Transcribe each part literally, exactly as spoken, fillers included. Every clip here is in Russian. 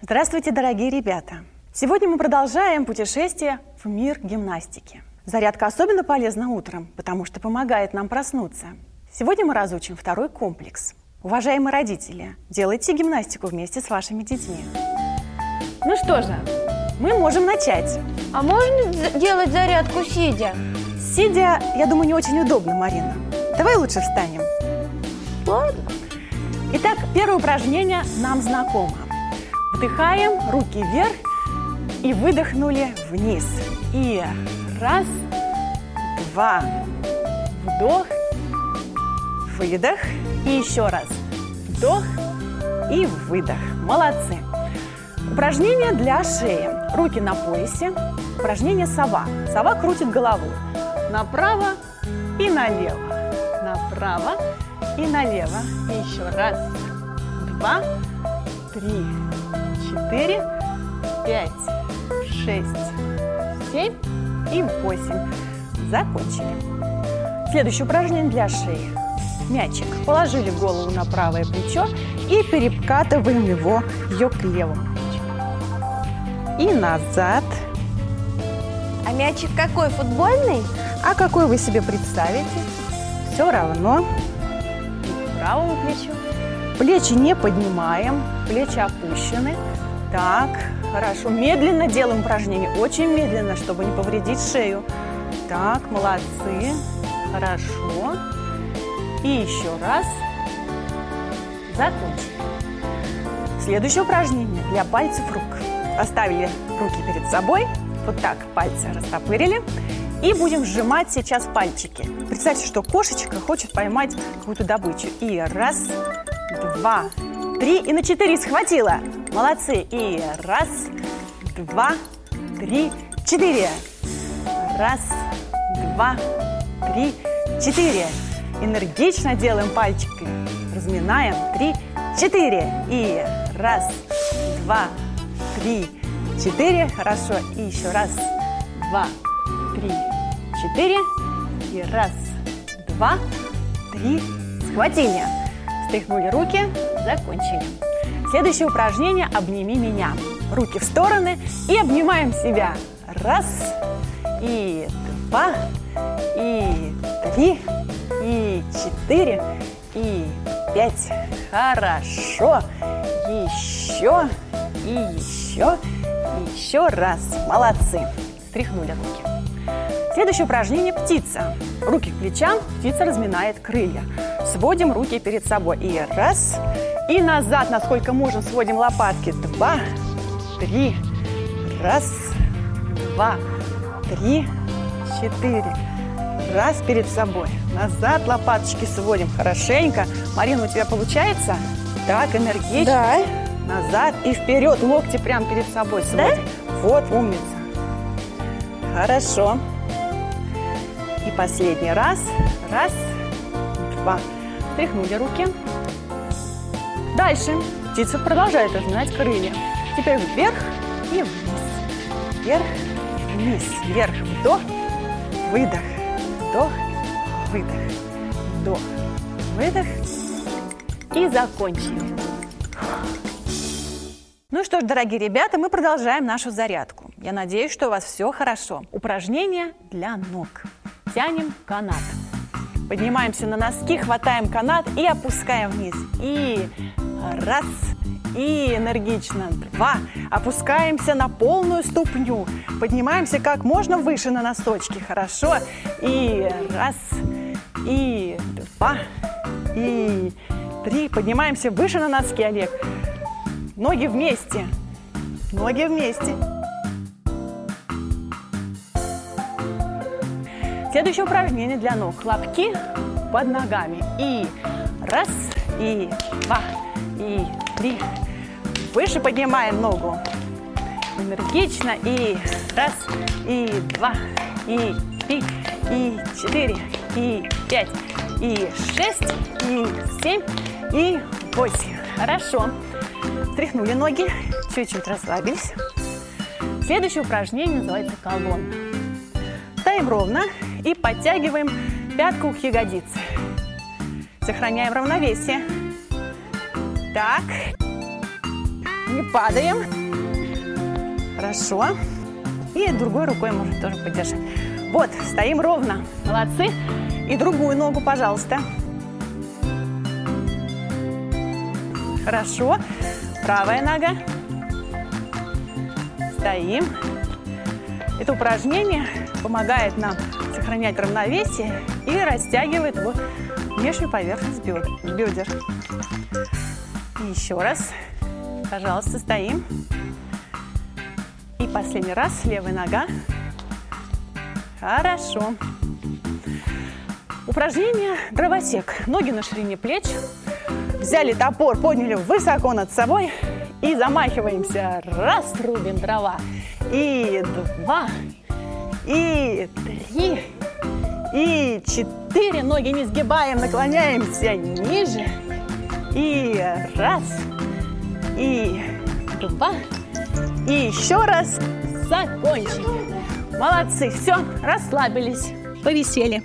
Здравствуйте, дорогие ребята! Сегодня мы продолжаем путешествие в мир гимнастики. Зарядка особенно полезна утром, потому что помогает нам проснуться. Сегодня мы разучим второй комплекс. Уважаемые родители, делайте гимнастику вместе с вашими детьми. Ну что же, мы можем начать. А можно делать зарядку сидя? Сидя, я думаю, не очень удобно, Марина. Давай лучше встанем. Ладно. Итак, первое упражнение нам знакомо. Вдыхаем, руки вверх и выдохнули вниз. И раз, два, вдох, выдох. И еще раз. Вдох и выдох. Молодцы. Упражнение для шеи. Руки на поясе. Упражнение сова. Сова крутит головой. Направо и налево. Направо и налево. И еще раз, два, три, четыре, пять, шесть, семь и восемь. Закончили. Следующее упражнение для шеи. Мячик. Положили голову на правое плечо и перекатываем его ее к левому плечу. И назад. А мячик какой, футбольный? А какой вы себе представите? Все равно. И к правому плечу. Плечи не поднимаем, плечи опущены. Так, хорошо. Медленно делаем упражнение, очень медленно, чтобы не повредить шею. Так, молодцы. Хорошо. И еще раз. Закончили. Следующее упражнение для пальцев рук. Оставили руки перед собой. Вот так пальцы растопырили. И будем сжимать сейчас пальчики. Представьте, что кошечка хочет поймать какую-то добычу. И раз, два, три. И на четыре схватила. Молодцы. И раз, два, три, четыре. Раз, два, три, четыре. Энергично делаем пальчиками. Разминаем. Три, четыре. И раз, два, три, четыре. Хорошо. И еще раз, два, три, четыре. И раз, два, три. Схватили. Встряхнули руки. Закончили. Следующее упражнение «Обними меня». Руки в стороны и обнимаем себя. Раз, и два, и три, и четыре, и пять. Хорошо. Еще, и еще, и еще раз. Молодцы. Встряхнули руки. Следующее упражнение «Птица». Руки к плечам, птица разминает крылья. Сводим руки перед собой. И раз, и назад, насколько можем, сводим лопатки. Два, три, раз, два, три, четыре. Раз перед собой. Назад лопаточки сводим хорошенько. Марина, у тебя получается? Так, энергично. Да. Назад и вперед. Локти прямо перед собой сводим. Да? Вот, умница. Хорошо. И последний раз. Раз, два. Встряхнули руки. Дальше. Птица продолжает разминать крылья. Теперь вверх и вниз. Вверх, вниз. Вверх, вдох, выдох. Вдох, выдох. Вдох, выдох. И закончили. Ну что ж, дорогие ребята, мы продолжаем нашу зарядку. Я надеюсь, что у вас все хорошо. Упражнение для ног. Тянем канат. Поднимаемся на носки, хватаем канат и опускаем вниз. И раз, и энергично. Два. Опускаемся на полную ступню. Поднимаемся как можно выше на носочки. Хорошо. И раз, и два, и три. Поднимаемся выше на носки, Олег. Ноги вместе. Ноги вместе. Следующее упражнение для ног. Хлопки под ногами. И раз, и два, и три. Выше поднимаем ногу. Энергично. И раз, и два, и три, и четыре, и пять, и шесть, и семь, и восемь. Хорошо. Встряхнули ноги. Чуть-чуть расслабились. Следующее упражнение называется колонна. Стоим ровно и подтягиваем пятку к ягодице. Сохраняем равновесие. Так. не падаем. Хорошо. И другой рукой можно тоже поддержать. Вот, стоим ровно. Молодцы. И другую ногу, пожалуйста. Хорошо. Правая нога. Стоим. Это упражнение помогает нам сохранять равновесие и растягивает его внешнюю поверхность бедер. И еще раз. Пожалуйста, стоим. И последний раз. Левая нога. Хорошо. Упражнение дровосек. Ноги на ширине плеч. Взяли топор, подняли высоко над собой и замахиваемся. Раз, рубим дрова. И два, и три, и четыре. Ноги не сгибаем, наклоняемся ниже. И раз, и два, и еще раз. Закончили. Молодцы. Все, расслабились, повисели.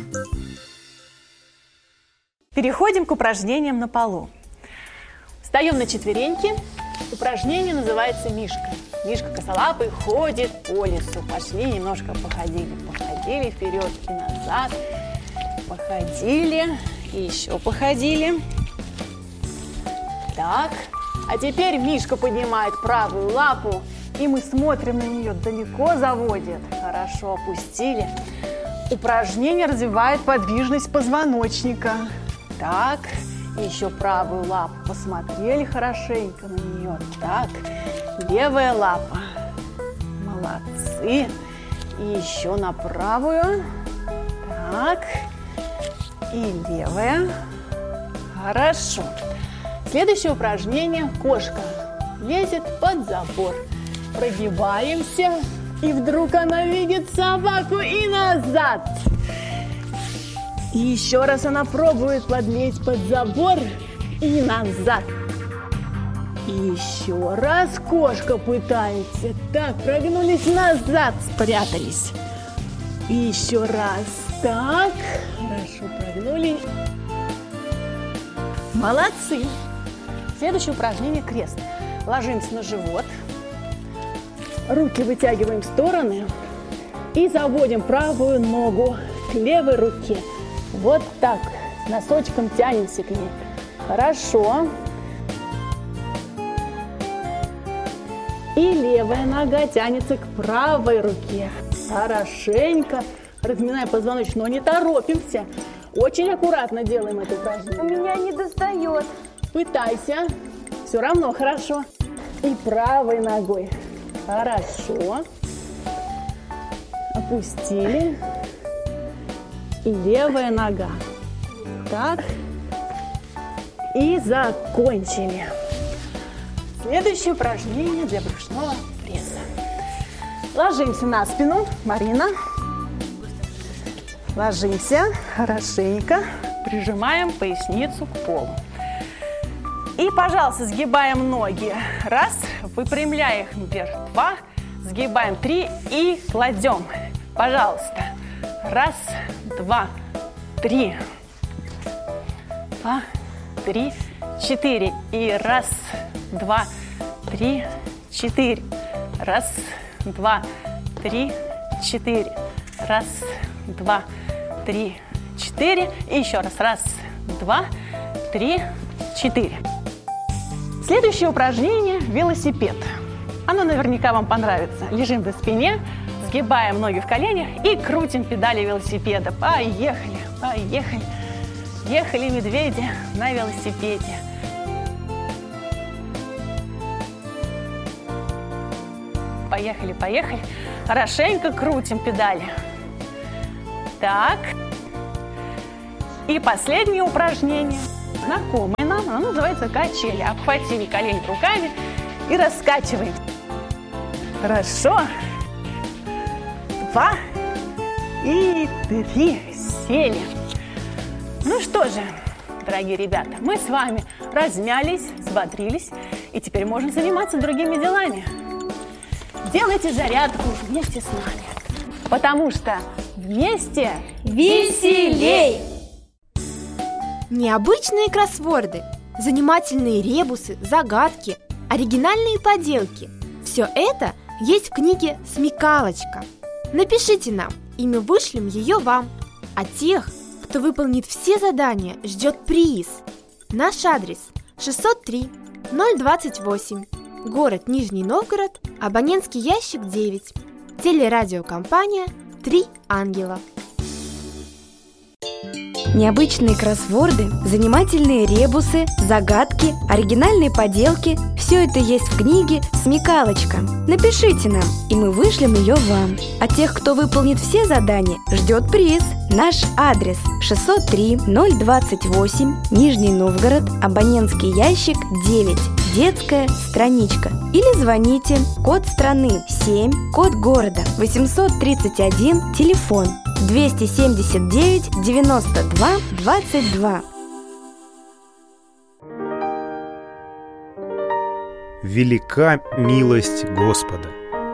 Переходим к упражнениям на полу. Встаем на четвереньки. Упражнение называется мишка. Мишка косолапый ходит по лесу. Пошли, немножко походили. Походили вперед и назад. Походили. И еще походили. Так. А теперь мишка поднимает правую лапу. И мы смотрим на нее. Далеко заводит. Хорошо, опустили. Упражнение развивает подвижность позвоночника. Так, еще правую лапу посмотрели хорошенько на нее. Так, левая лапа. Молодцы. И еще на правую. Так, и левая. Хорошо. Следующее упражнение – кошка. Лезет под забор. Прогибаемся, и вдруг она видит собаку и назад. И еще раз она пробует подлезть под забор и назад. И еще раз кошка пытается. Так, прогнулись назад, спрятались. И еще раз. Так, хорошо прогнулись. Молодцы. Следующее упражнение – крест. Ложимся на живот. Руки вытягиваем в стороны. И заводим правую ногу к левой руке. Вот так, с носочком тянемся к ней. Хорошо. И левая нога тянется к правой руке. Хорошенько. Разминаем позвоночник, но не торопимся. Очень аккуратно делаем это упражнение. У меня не достает. Пытайся. Все равно хорошо. И правой ногой. Хорошо. Опустили. И левая нога. Так. И закончили. Следующее упражнение для брюшного пресса. Ложимся на спину. Марина. Ложимся хорошенько. Прижимаем поясницу к полу. И, пожалуйста, сгибаем ноги. Раз. Выпрямляем их вверх. Два. Сгибаем. Три. И кладем. Пожалуйста. Раз, два, три. Два, три, четыре. И раз, два, три, четыре. Раз, два, три, четыре. Раз, два, три, четыре. И еще раз. Раз, два, три, четыре. Следующее упражнение – велосипед. Оно наверняка вам понравится. Лежим на спине. Сгибаем ноги в коленях и крутим педали велосипеда. Поехали, поехали. Ехали медведи на велосипеде. Поехали, поехали. Хорошенько крутим педали. Так. И последнее упражнение. Знакомое нам. Оно называется качели. Обхватили колени руками и раскачиваем. Хорошо. Два и три. Сели. Ну что же, дорогие ребята, мы с вами размялись, взбодрились, и теперь можно заниматься другими делами. Делайте зарядку вместе с нами, потому что вместе веселей! Необычные кроссворды, занимательные ребусы, загадки, оригинальные поделки. Все это есть в книге «Смекалочка». Напишите нам, и мы вышлем ее вам. А тех, кто выполнит все задания, ждет приз. Наш адрес шестьсот три ноль двадцать восемь, город Нижний Новгород, абонентский ящик девять, телерадиокомпания «Три ангела». Необычные кроссворды, занимательные ребусы, загадки, оригинальные поделки – все это есть в книге «Смекалочка». Напишите нам, и мы вышлем ее вам. А тех, кто выполнит все задания, ждет приз. Наш адрес шестьсот три ноль двадцать восемь, Нижний Новгород, абонентский ящик девять, детская страничка. Или звоните, код страны семь, код города восемьсот тридцать один, телефон двести семьдесят девять девяносто два двадцать два. Велика милость Господа.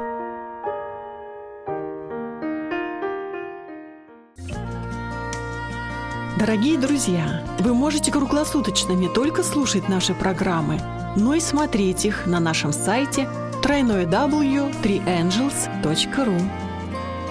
Дорогие друзья, вы можете круглосуточно не только слушать наши программы, но и смотреть их на нашем сайте дабл ю дабл ю дабл ю точка три ангелс точка ру.